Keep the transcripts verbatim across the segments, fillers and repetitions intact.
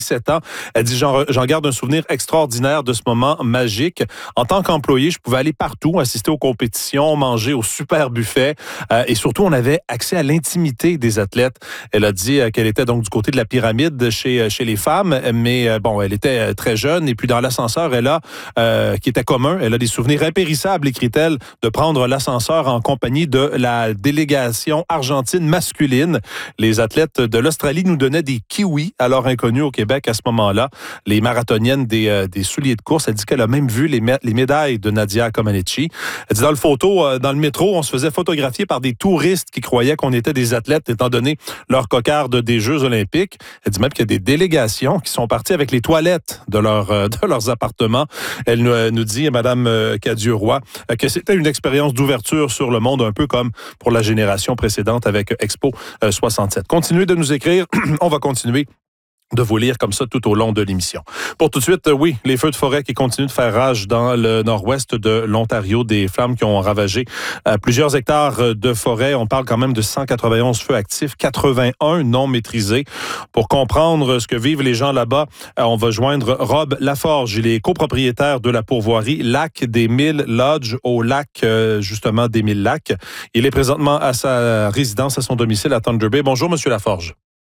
sept ans. Elle dit, j'en, j'en garde un souvenir extraordinaire de ce moment magique. En tant qu'employé, je pouvais aller partout, assister aux compétitions, manger au super buffet euh, et surtout, on avait accès à l'intimité des athlètes. Elle a dit euh, qu'elle était donc du côté de la pyramide chez, chez les femmes, mais euh, bon, elle était très jeune et puis dans l'ascenseur, elle a, euh, qui était commun, elle a des souvenirs impérissables, écrit-elle, de prendre l'ascenseur en compagnie de la délégation argentine masculine. Les athlètes de l'Australie nous donnaient des kiwis, alors inconnus au Québec à ce moment-là, les marathoniennes des, euh, des souliers de course. Elle dit qu'elle a même vu les, mé- les médailles de Nadia Comaneci. Elle dit dans le photo, euh, dans le métro, on se faisait photographier par des touristes qui croyaient qu'on était des athlètes étant donné leur cocarde des Jeux olympiques. Elle dit même qu'il y a des délégations qui sont parties avec les toilettes de, leur, euh, de leurs appartements. Elle nous, euh, nous dit, Mme euh, Cadieux-Roy, euh, que c'était une expérience d'ouverture sur le monde, un peu comme pour la génération précédente avec Expo euh, soixante-sept. Continuez de nous écrire. On va continuer de vous lire comme ça tout au long de l'émission. Pour tout de suite, oui, les feux de forêt qui continuent de faire rage dans le nord-ouest de l'Ontario, des flammes qui ont ravagé euh, plusieurs hectares de forêt. On parle quand même de cent quatre-vingt-onze feux actifs, quatre-vingt-un non maîtrisés. Pour comprendre ce que vivent les gens là-bas, euh, on va joindre Rob Laforge. Il est copropriétaire de la pourvoirie Lac des Mille Lodge au lac, euh, justement, des Mille Lacs. Il est présentement à sa résidence, à son domicile à Thunder Bay. Bonjour, Monsieur Laforge.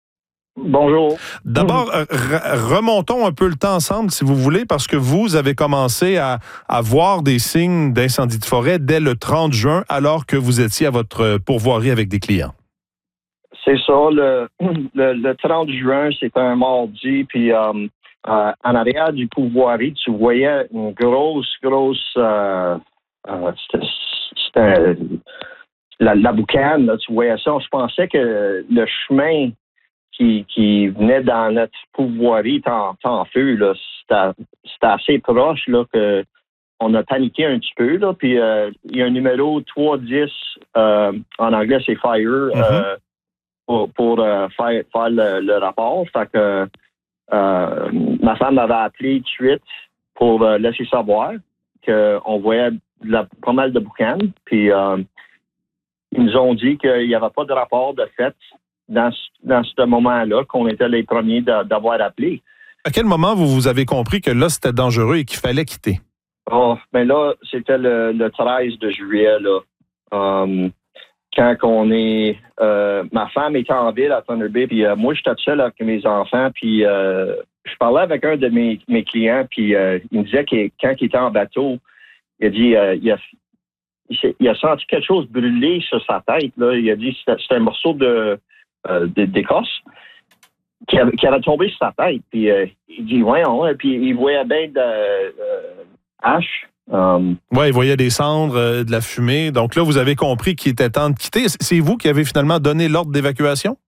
Bonjour. D'abord, re- remontons un peu le temps ensemble, si vous voulez, parce que vous avez commencé à, à voir des signes d'incendie de forêt dès le trente juin, alors que vous étiez à votre pourvoirie avec des clients. C'est ça, le, le, le trente juin, c'était un mardi, puis euh, euh, en arrière du pourvoirie, tu voyais une grosse, grosse... Euh, euh, c'était, c'était la, la boucane, là, tu voyais ça. Je pensais que le chemin Qui, qui venait dans notre pourvoirie en, en feu, là, c'était, c'était assez proche là, que on a paniqué un petit peu. Là, puis euh, il y a un numéro trois dix, euh, en anglais c'est Fire, mm-hmm. euh, pour, pour euh, faire, faire le, le rapport. Fait que euh, ma femme m'avait appelé tout de suite pour euh, laisser savoir qu'on voyait de la, pas mal de boucan. Puis euh, ils nous ont dit qu'il n'y avait pas de rapport de fait Dans, dans ce moment-là, qu'on était les premiers de, d'avoir appelé. À quel moment vous, vous avez compris que là, c'était dangereux et qu'il fallait quitter? Oh, ben là, c'était le, le treize de juillet, là. Um, quand on est... Euh, ma femme était en ville à Thunder Bay, puis euh, moi, j'étais tout seul avec mes enfants, puis euh, je parlais avec un de mes, mes clients, puis euh, il me disait que quand il était en bateau, il a dit... Euh, il a, il a senti quelque chose brûler sur sa tête, là. Il a dit que c'était, c'était un morceau de... Euh, d'écorce qui avait, qui avait tombé sur sa tête. Puis euh, il dit, ouais, ouais. Puis il voyait bien de euh, hache. Um, oui, il voyait des cendres, euh, de la fumée. Donc là, vous avez compris qu'il était temps de quitter. C'est vous qui avez finalement donné l'ordre d'évacuation?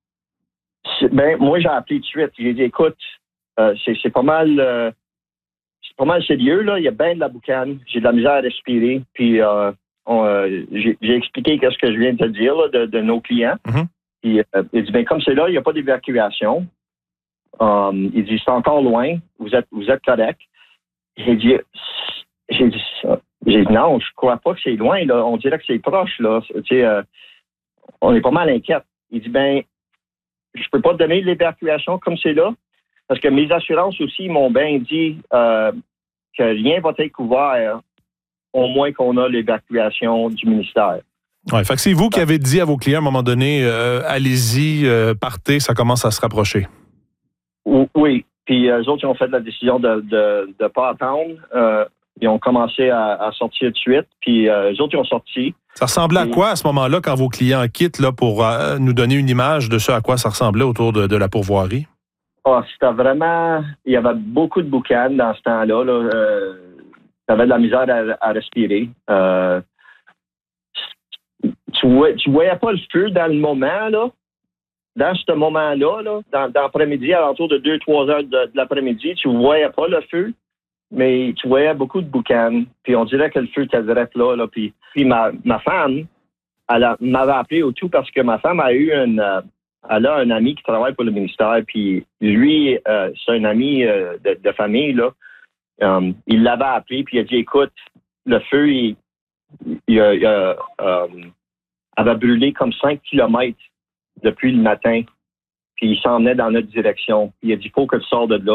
Ben, moi, j'ai appelé tout de suite. J'ai dit, écoute, euh, c'est, c'est pas mal euh, c'est pas mal sérieux, là. Il y a bien de la boucane. J'ai de la misère à respirer. Puis euh, on, euh, j'ai, j'ai expliqué ce que je viens de te dire, là, de, de nos clients. Mm-hmm. Puis, euh, il dit, ben comme c'est là, il n'y a pas d'évacuation. Um, il dit, c'est encore loin. Vous êtes, vous êtes correct. J'ai dit, j'ai dit, j'ai dit, non, je crois pas que c'est loin, là. On dirait que c'est proche, là. Tu sais, euh, on est pas mal inquiets. Il dit, ben, je peux pas te donner l'évacuation comme c'est là. Parce que mes assurances aussi m'ont bien dit, euh, que rien va être couvert au moins qu'on a l'évacuation du ministère. Oui, fait que c'est vous qui avez dit à vos clients à un moment donné, euh, allez-y, euh, partez, ça commence à se rapprocher. Oui, puis eux autres, ils ont fait la décision de de, de pas attendre. Euh, ils ont commencé à, à sortir de suite, puis euh, eux autres, ils ont sorti. Ça ressemblait et... à quoi à ce moment-là, quand vos clients quittent, là, pour euh, nous donner une image de ce à quoi ça ressemblait autour de, de la pourvoirie? Oh, c'était vraiment... Il y avait beaucoup de boucan dans ce temps-là. Là. Euh, t'avais de la misère à, à respirer. Euh, Tu voyais, tu voyais pas le feu dans le moment, là. Dans ce moment-là, là, dans, dans l'après-midi, à l'entour de deux trois heures de, de l'après-midi, tu voyais pas le feu, mais tu voyais beaucoup de boucan. Puis on dirait que le feu était direct là. là. Puis, puis ma, ma femme, elle a, m'avait appelé au tout parce que ma femme a eu une... Euh, elle a un ami qui travaille pour le ministère, puis lui, euh, c'est un ami euh, de, de famille, là. Um, il l'avait appelé, puis il a dit, écoute, le feu, il... il, a, il a, um, avait brûlé comme cinq kilomètres depuis le matin, puis il s'en venait dans notre direction. Il a dit, il faut que tu sors de là.